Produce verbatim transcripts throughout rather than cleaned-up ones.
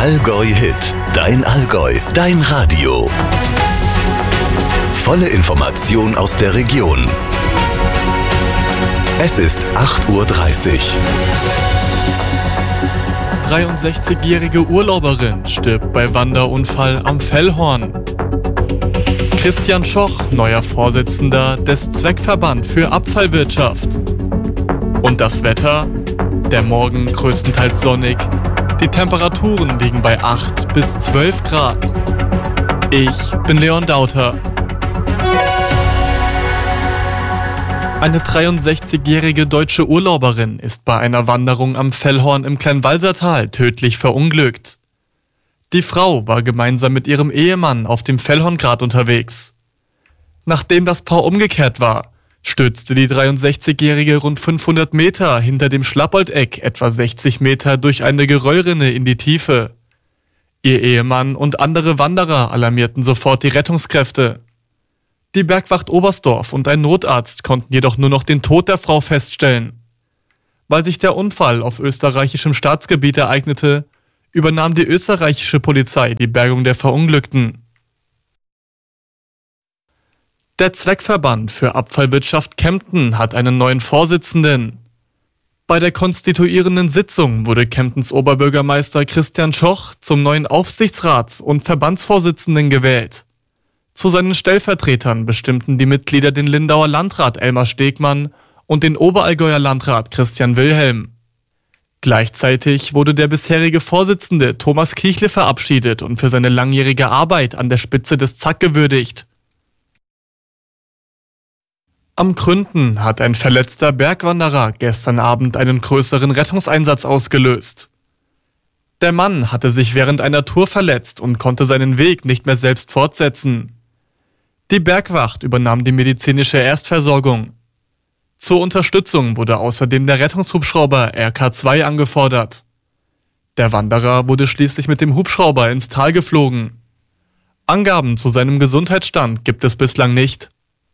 Allgäu Hit, dein Allgäu, dein Radio. Volle Information aus der Region. Es ist acht Uhr dreißig. dreiundsechzigjährige Urlauberin stirbt bei Wanderunfall am Fellhorn. Christian Schoch, neuer Vorsitzender des Zweckverband für Abfallwirtschaft. Und das Wetter? Der Morgen größtenteils sonnig. Die Temperaturen liegen bei acht bis zwölf Grad. Ich bin Leon Dauter. Eine dreiundsechzigjährige deutsche Urlauberin ist bei einer Wanderung am Fellhorn im Kleinwalsertal tödlich verunglückt. Die Frau war gemeinsam mit ihrem Ehemann auf dem Fellhorngrat unterwegs. Nachdem das Paar umgekehrt war, stürzte die dreiundsechzigjährige rund fünfhundert Meter hinter dem Schlappoldeck etwa sechzig Meter durch eine Geröllrinne in die Tiefe. Ihr Ehemann und andere Wanderer alarmierten sofort die Rettungskräfte. Die Bergwacht Oberstdorf und ein Notarzt konnten jedoch nur noch den Tod der Frau feststellen. Weil sich der Unfall auf österreichischem Staatsgebiet ereignete, übernahm die österreichische Polizei die Bergung der Verunglückten. Der Zweckverband für Abfallwirtschaft Kempten hat einen neuen Vorsitzenden. Bei der konstituierenden Sitzung wurde Kemptens Oberbürgermeister Christian Schoch zum neuen Aufsichtsrats- und Verbandsvorsitzenden gewählt. Zu seinen Stellvertretern bestimmten die Mitglieder den Lindauer Landrat Elmar Stegmann und den Oberallgäuer Landrat Christian Wilhelm. Gleichzeitig wurde der bisherige Vorsitzende Thomas Kichle verabschiedet und für seine langjährige Arbeit an der Spitze des Z A K gewürdigt. Am Gründen hat ein verletzter Bergwanderer gestern Abend einen größeren Rettungseinsatz ausgelöst. Der Mann hatte sich während einer Tour verletzt und konnte seinen Weg nicht mehr selbst fortsetzen. Die Bergwacht übernahm die medizinische Erstversorgung. Zur Unterstützung wurde außerdem der Rettungshubschrauber R K zwei angefordert. Der Wanderer wurde schließlich mit dem Hubschrauber ins Tal geflogen. Angaben zu seinem Gesundheitsstand gibt es bislang nicht.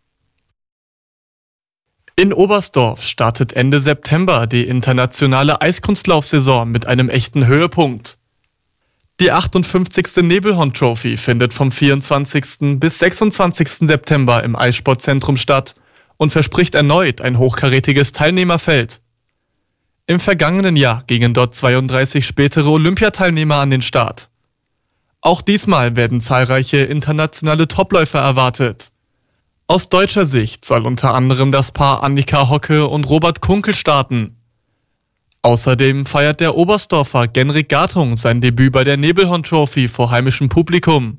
In Oberstdorf startet Ende September die internationale Eiskunstlaufsaison mit einem echten Höhepunkt. Die achtundfünfzigste Nebelhorn Trophy findet vom vierundzwanzigsten bis sechsundzwanzigsten September im Eissportzentrum statt und verspricht erneut ein hochkarätiges Teilnehmerfeld. Im vergangenen Jahr gingen dort zweiunddreißig spätere Olympiateilnehmer an den Start. Auch diesmal werden zahlreiche internationale Topläufer erwartet. Aus deutscher Sicht soll unter anderem das Paar Annika Hocke und Robert Kunkel starten. Außerdem feiert der Oberstdorfer Genrik Gartung sein Debüt bei der Nebelhorn Trophy vor heimischem Publikum.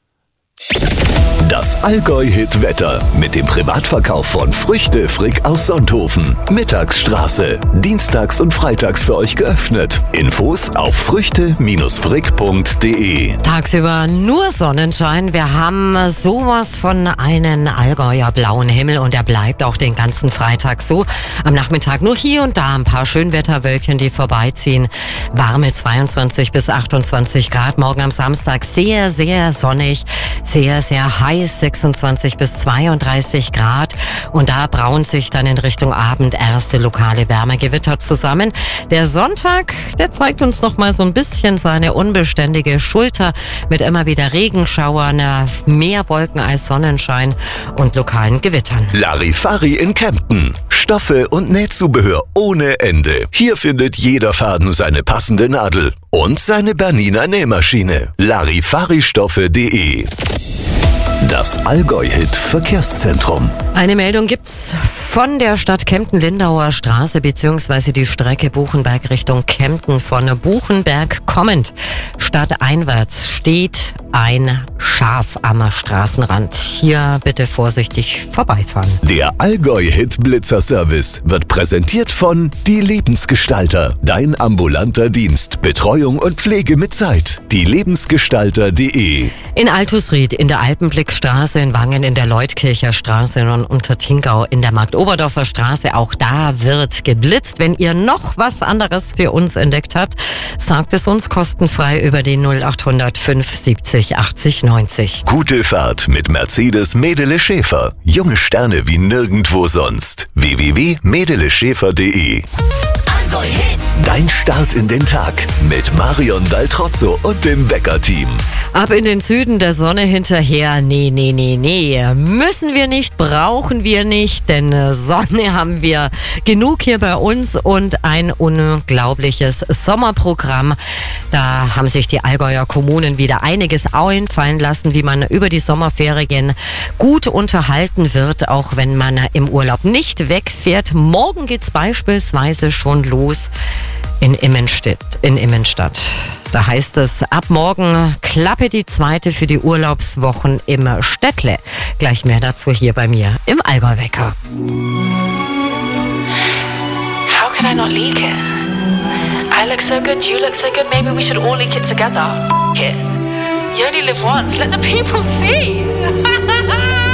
Das Allgäu-Hit-Wetter mit dem Privatverkauf von Früchte Frick aus Sonthofen. Mittagsstraße. Dienstags und freitags für euch geöffnet. Infos auf früchte frick punkt de. Tagsüber nur Sonnenschein. Wir haben sowas von einen Allgäuer blauen Himmel und er bleibt auch den ganzen Freitag so. Am Nachmittag nur hier und da ein paar Schönwetterwölkchen, die vorbeiziehen. Warme zweiundzwanzig bis achtundzwanzig Grad. Morgen am Samstag sehr, sehr sonnig. Sehr, sehr heiß. sechsundzwanzig bis zweiunddreißig Grad und da brauen sich dann in Richtung Abend erste lokale Wärmegewitter zusammen. Der Sonntag, der zeigt uns noch mal so ein bisschen seine unbeständige Schulter mit immer wieder Regenschauern, mehr Wolken als Sonnenschein und lokalen Gewittern. Larifari in Kempten. Stoffe und Nähzubehör ohne Ende. Hier findet jeder Faden seine passende Nadel und seine Bernina Nähmaschine. Larifaristoffe punkt de. Das Allgäu-Hit Verkehrszentrum. Eine Meldung gibt's von der Stadt Kempten-Lindauer Straße bzw. die Strecke Buchenberg Richtung Kempten von Buchenberg kommend. Stadteinwärts steht ein Schaf am Straßenrand. Hier bitte vorsichtig vorbeifahren. Der Allgäu-Hit Blitzer-Service wird präsentiert von Die Lebensgestalter. Dein ambulanter Dienst. Betreuung und Pflege mit Zeit. die lebensgestalter punkt de. In Altusried in der Alpenblickstraße, in Wangen in der Leutkircher Straße und Untertingau in der Marktoberdorfer Straße. Auch da wird geblitzt. Wenn ihr noch was anderes für uns entdeckt habt, sagt es uns kostenfrei über die null achthundert fünfundsiebzig achtzig neunzig. Gute Fahrt mit Mercedes Medele Schäfer. Junge Sterne wie nirgendwo sonst. w w w punkt medele schäfer punkt de. Allgäu Hit. Dein Start in den Tag mit Marion Daltrozzo und dem Wecker-Team. Ab in den Süden der Sonne hinterher. Nee, nee, nee, nee. Müssen wir nicht, brauchen wir nicht, denn Sonne haben wir genug hier bei uns und ein unglaubliches Sommerprogramm. Da haben sich die Allgäuer Kommunen wieder einiges einfallen lassen, wie man über die Sommerferien gut unterhalten wird, auch wenn man im Urlaub nicht wegfährt. Morgen geht's beispielsweise schon los in Immenstadt. In Immenstadt. Da heißt es, ab morgen Klappe die zweite für die Urlaubswochen im Städtle. Gleich mehr dazu hier bei mir im Allgäu-Wecker. How could I not leak it? I look so good, you look so good, maybe we should all leak it together. F*** it. You only live once, let the people see.